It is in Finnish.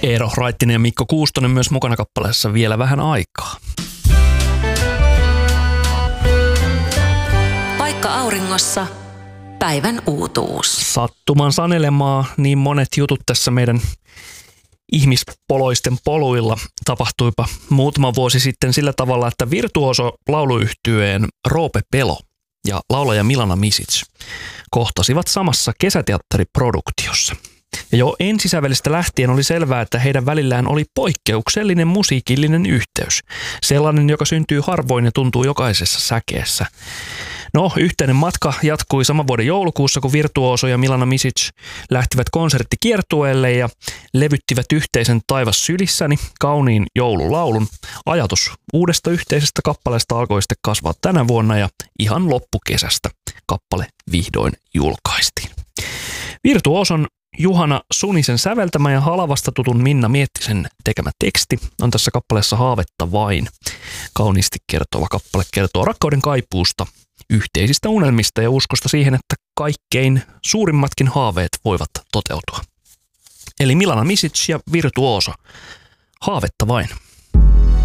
Eero Raittinen ja Mikko Kuustonen myös mukana kappaleessa Vielä vähän aikaa. Paikka auringossa. Päivän uutuus. Sattuman sanelemaa niin monet jutut tässä meidän ihmispoloisten poluilla tapahtuipa muutama vuosi sitten sillä tavalla, että virtuoso lauluyhtyeen Roope Pelo ja laulaja Milana Misic kohtasivat samassa kesäteatteriproduktiossa. Ja jo ensisävelistä lähtien oli selvää, että heidän välillään oli poikkeuksellinen musiikillinen yhteys. Sellainen, joka syntyy harvoin ja tuntuu jokaisessa säkeessä. No, yhteinen matka jatkui saman vuoden joulukuussa, kun virtuoso ja Milana Misic lähtivät konserttikiertueelle ja levyttivät yhteisen Taivas sylissäni kauniin joululaulun. Ajatus uudesta yhteisestä kappaleesta alkoi sitten kasvaa tänä vuonna ja ihan loppukesästä kappale vihdoin julkaistiin. Virtuoson Juhana Sunisen säveltämä ja Halavasta tutun Minna Miettisen tekemä teksti on tässä kappaleessa Haavetta vain. Kauniisti kertova kappale kertoo rakkauden kaipuusta, yhteisistä unelmista ja uskosta siihen, että kaikkein suurimmatkin haaveet voivat toteutua. Eli Milana Misic ja virtuoso. Haavetta vain.